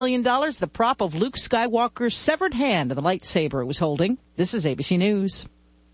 million, the prop of Luke Skywalker's severed hand of the lightsaber it was holding. This is ABC News.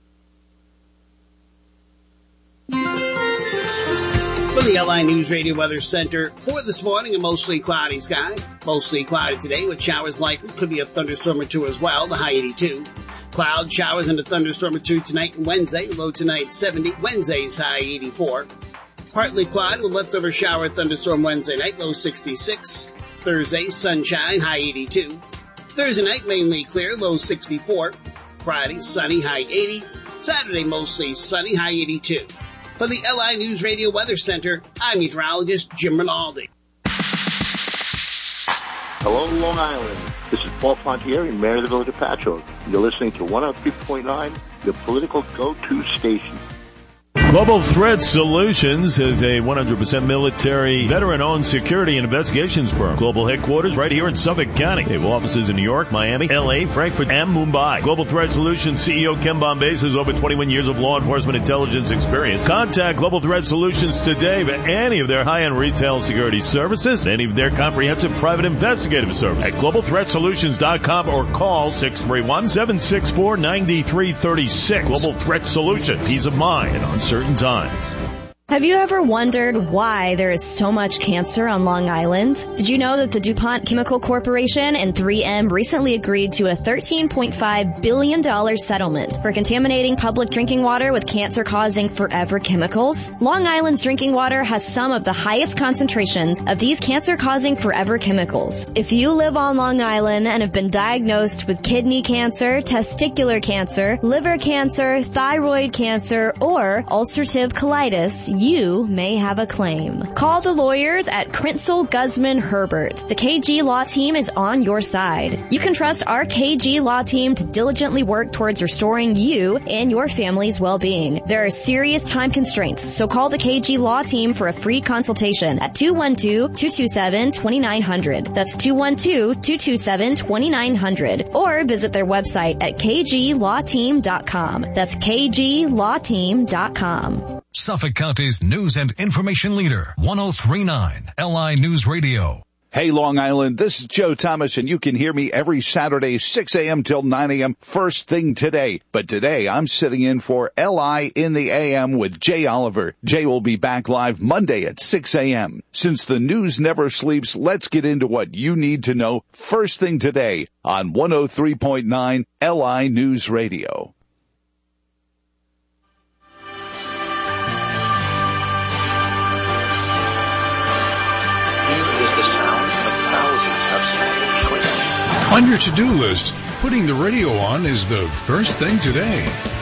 From the LI News Radio Weather Center for this morning, a mostly cloudy sky. Mostly cloudy today with showers likely. Could be a thunderstorm or two as well, the high 82. Cloud showers and a thunderstorm or two tonight and Wednesday. Low tonight 70. Wednesday's high 84. Partly cloudy with leftover shower thunderstorm Wednesday night. Low 66. Thursday sunshine, high 82. Thursday night mainly clear. Low 64. Friday sunny, high 80. Saturday mostly sunny, high 82. For the LI News Radio Weather Center, I'm meteorologist Jim Rinaldi. Hello, Long Island. This is Paul Pontieri, Mayor of the Village of Patchogue. You're listening to 103.9, your political go-to station. Global Threat Solutions is a 100% military, veteran-owned security and investigations firm. Global headquarters right here in Suffolk County. They have offices in New York, Miami, L.A., Frankfurt, and Mumbai. Global Threat Solutions CEO Ken Bombase has over 21 years of law enforcement intelligence experience. Contact Global Threat Solutions today for any of their high-end retail security services, any of their comprehensive private investigative services at globalthreatsolutions.com or call 631-764-9336. Global Threat Solutions. Peace of mind in uncertain times. Have you ever wondered why there is so much cancer on Long Island? Did you know that the DuPont Chemical Corporation and 3M recently agreed to a $13.5 billion settlement for contaminating public drinking water with cancer-causing forever chemicals? Long Island's drinking water has some of the highest concentrations of these cancer-causing forever chemicals. If you live on Long Island and have been diagnosed with kidney cancer, testicular cancer, liver cancer, thyroid cancer, or ulcerative colitis, you may have a claim. Call the lawyers at Krinsel, Guzman, Herbert. The KG Law Team is on your side. You can trust our KG Law Team to diligently work towards restoring you and your family's well-being. There are serious time constraints, so call the KG Law Team for a free consultation at 212-227-2900. That's 212-227-2900. Or visit their website at kglawteam.com. That's kglawteam.com. Suffolk County's news and information leader, 103.9 LI News Radio. Hey, Long Island, this is Joe Thomas, and you can hear me every Saturday, 6 a.m. till 9 a.m., first thing today. But today, I'm sitting in for LI in the AM with Jay Oliver. Jay will be back live Monday at 6 a.m. Since the news never sleeps, let's get into what you need to know first thing today on 103.9 LI News Radio. On your to-do list, putting the radio on is the first thing today.